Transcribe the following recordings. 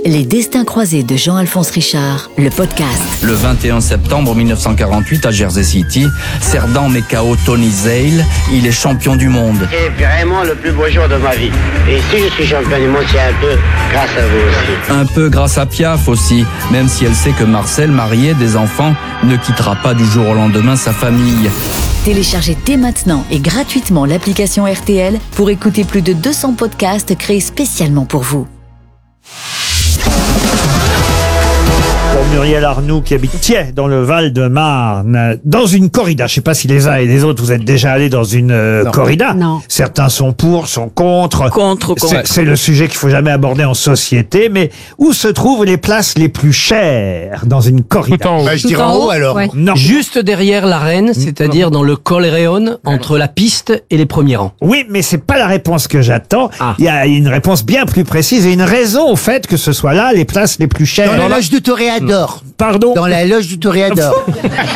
Les destins croisés de Jean-Alphonse Richard, le podcast. Le 21 septembre 1948 à Jersey City, Cerdan met KO Tony Zale, il est champion du monde. C'est vraiment le plus beau jour de ma vie. Et si je suis champion du monde, c'est un peu grâce à vous aussi. Un peu grâce à Piaf aussi, même si elle sait que Marcel, marié, des enfants, ne quittera pas du jour au lendemain sa famille. Téléchargez dès maintenant et gratuitement l'application RTL pour écouter plus de 200 podcasts créés spécialement pour vous. Pour Muriel Arnoux qui habite Thiais dans le Val-de-Marne, dans une corrida. Je ne sais pas si les uns et les autres vous êtes déjà allés dans une corrida. Non. Certains sont pour, sont contre. Contre. C'est le sujet qu'il faut jamais aborder en société. Mais où se trouvent les places les plus chères dans une corrida? Tout en haut. Je dirais en haut alors. Ouais. Non. Juste derrière l'arène, c'est-à-dire dans le Collereon, entre la piste et les premiers rangs. Oui, mais c'est pas la réponse que j'attends. Ah. Il y a une réponse bien plus précise et une raison au fait que ce soit là les places les plus chères. Dans la loge du Toréador. Pardon? Dans la loge du Toréador.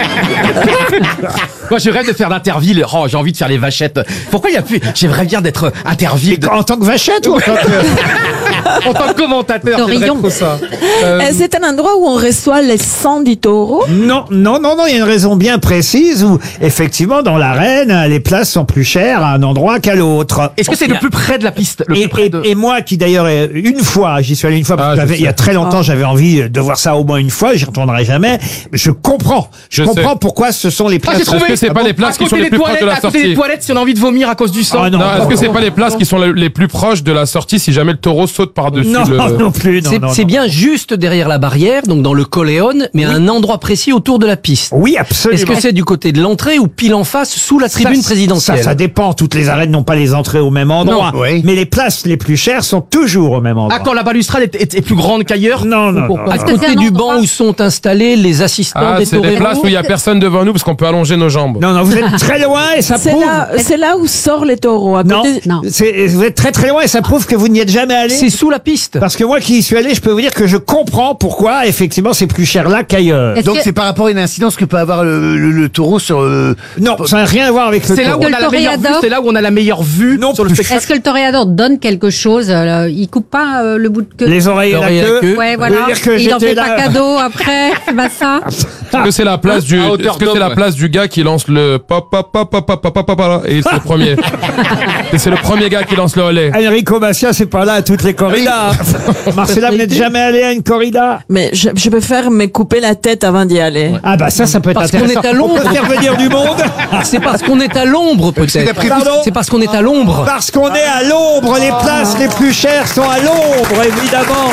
Moi, je rêve de faire l'Interville. Oh, j'ai envie de faire les vachettes. Pourquoi il y a plus... J'aimerais bien d'être Interville. En tant que vachette ou en tant que... En tant que commentateur, j'aimerais trop ça. C'est un endroit où on reçoit les sangs du taureau. Non, il y a une raison bien précise où, effectivement, dans l'arène, les places sont plus chères à un endroit qu'à l'autre. Est-ce que c'est le plus près de la piste? Et moi, qui d'ailleurs, j'y suis allé une fois, parce que il y a très longtemps, j'avais envie de voir ça au moins une fois, j'y retournerai jamais. Mais je comprends pourquoi ce sont les places. J'ai trouvé Est-ce que c'est pas les places qui sont les plus proches de la À côté des sortie. toilettes, si on a envie de vomir à cause du sang. Ah non, Est-ce que c'est pas les places qui sont les plus proches de la sortie si jamais le taureau saute par-dessus non, le... non plus, non, C'est bien juste derrière la barrière, donc dans le Collereon, mais à un endroit précis autour de la piste. Oui, absolument. Est-ce que c'est du côté de l'entrée ou pile en face, sous la tribune présidentielle? Ça dépend. Toutes les arènes n'ont pas les entrées au même endroit. Non, oui. Mais les places les plus chères sont toujours au même endroit. Ah, quand la balustrade est plus grande qu'ailleurs? Non. À côté du banc où sont installés les assistants des c'est des toreros. places où il y a personne devant nous parce qu'on peut allonger nos jambes. Non, vous êtes très loin et ça prouve... C'est là où sort les taureaux. À Non, côté... vous êtes très très loin et ça prouve que vous n'y êtes jamais allé. C'est sous la piste. Parce que moi qui y suis allé, je peux vous dire que je comprends pourquoi, effectivement, c'est plus cher là qu'ailleurs. Donc c'est par rapport à une incidence que peut avoir le taureau sur... Non, ça n'a rien à voir avec le C'est là où taureau. on a la meilleure vue. C'est là où on a la meilleure vue Non sur le plus. spectacle. Est-ce que le toréador donne quelque chose? Il coupe pas le bout de queue? Les oreilles et L'oreille la à queue. queue. Ouais, Vous voilà. voulez dire que Il en j'étais fait pas là- cadeau après? C'est pas ça? Est-ce que c'est la place du... Est-ce que c'est la place du gars qui lance le pop pop pop pop pop pop pop pop et c'est le premier. Et c'est le premier gars qui lance le relais. Enrico Macias, c'est pas là à toutes les corridas. Marcella, vous n'êtes jamais allé à une corrida? Mais je préfère me couper la tête avant d'y aller. Ah bah ça peut être Parce qu'on intéressant. est à On l'ombre. peut faire venir du monde. C'est parce qu'on est à l'ombre, peut-être. Pardon? C'est parce qu'on est à l'ombre. Parce qu'on est à l'ombre, les places les plus chères sont à l'ombre, évidemment.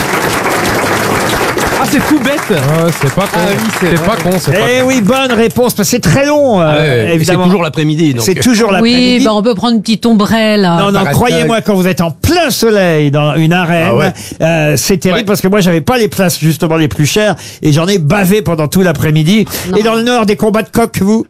Ah, c'est tout bête. Ouais, c'est pas con. C'est pas con, c'est pas Eh oui, bonne réponse, parce que c'est très long, Et c'est évidemment. toujours l'après-midi. donc. C'est toujours l'après-midi. Oui, on peut prendre une petite ombrelle. Non, croyez-moi, quand vous êtes en plein soleil dans une arène, c'est terrible parce que moi, j'avais pas les places justement les plus chères et j'en ai bavé pendant tout l'après-midi. Et dans le Nord, des combats de coqs, vous?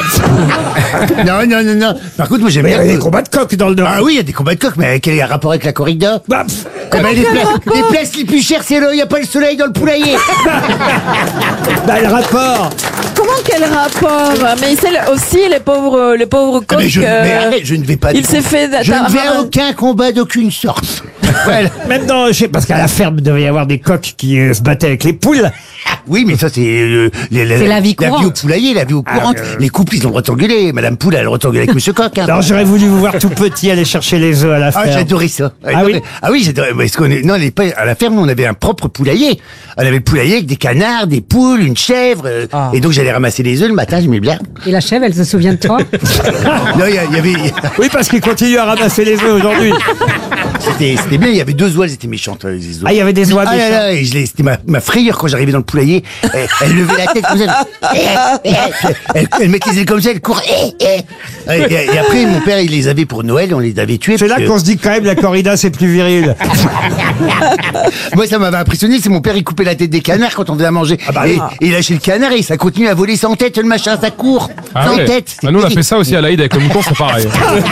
Non. Par contre, moi j'aime Mais il y bien... a des combats de coqs dans le Nord. Ah oui, il y a des combats de coq, mais quel est le rapport avec la corrida? Bah, pff, Les places les plus chères, c'est il n'y a pas le soleil dans le poulailler. bah, le rapport. Comment quel rapport? Mais c'est aussi les pauvres coqs. Mais arrête, je ne vais pas... Il s'est fait... Je ne vais à aucun combat d'aucune sorte. Voilà. Même dans, je sais, parce qu'à la ferme, il devait y avoir des coqs qui se battaient avec les poules. Oui, mais ça, c'est la vie La vie au courante. poulailler, la vie au courante. Les couples, ils ont le droit de s'engueuler. Madame Poule, elle a le droit de s'engueuler avec Monsieur Coq. Hein. Alors, j'aurais voulu vous voir tout petit aller chercher les œufs à la ferme. Ah, j'adorais ça. Ah oui? Ah oui, j'adorais. Parce qu'on est, non, à la ferme, on avait un propre poulailler. On avait le poulailler avec des canards, des poules, une chèvre. Et donc, j'allais ramasser les œufs le matin, j'aimais bien. Et la chèvre, elle se souvient de toi? Non, il y avait, Oui, parce qu'ils continuent à ramasser les œufs aujourd'hui. c'était bien, il y avait deux oies, elles étaient méchantes, les oies. Ah, il y avait des oies Ah là méchantes. là, et c'était ma frayeur quand j'arrivais dans le poulailler. Elle levait la tête comme ça. Elle mettait les ailes comme ça, elle courait. Et après, mon père, il les avait pour Noël, on les avait tués. C'est là parce qu'on se dit que quand même la corrida c'est plus viril. Moi, ça m'avait impressionné, c'est mon père, il coupait la tête des canards quand on faisait à manger. Et il lâchait le canard et ça continue à voler sans tête, le machin, ça court. Ah sans ouais. tête. Bah, nous, on a fait ça aussi à l'Aïd avec le mouton, c'est pareil.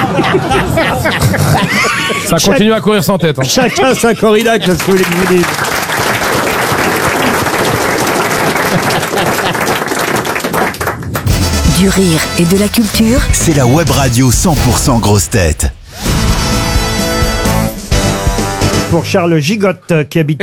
Ça continue à courir sans tête. Hein. Chacun sa corrida, que ce que vous voulez. Du rire et de la culture, C'est la web radio 100% grosse tête. Pour Charles Gigotte qui habite